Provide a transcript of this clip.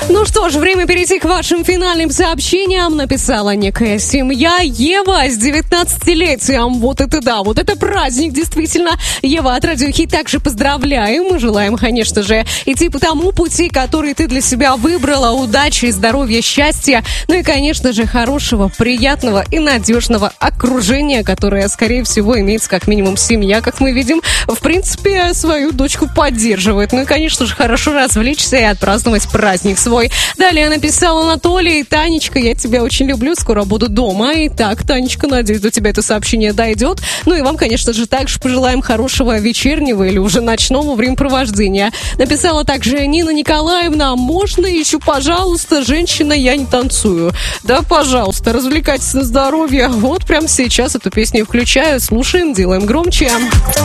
Ну что ж, время перейти к вашим финальным сообщениям. Написала некая семья. Ева с 19-летием. Вот это да, вот это праздник, действительно. Ева от Радио Хит также поздравляем. Мы желаем, конечно же, идти по тому пути, который ты для себя выбрала. Удачи, здоровья, счастья. Ну и, конечно же, хорошего, приятного и надежного окружения, которое, скорее всего, имеется как минимум семья, как мы видим. В принципе, свою дочку поддерживает. Ну и, конечно же, хорошо развлечься и отпраздновать праздник свой. Далее написал Анатолий: Танечка, я тебя очень люблю, скоро буду дома. Итак, Танечка, надеюсь, до тебя это сообщение дойдет. Ну и вам, конечно же, также пожелаем хорошего вечернего или уже ночного времяпровождения. Написала также Нина Николаевна: можно еще, пожалуйста, женщина, я не танцую. Да, пожалуйста, развлекайтесь на здоровье. Вот прямо сейчас эту песню включаю, слушаем, делаем громче.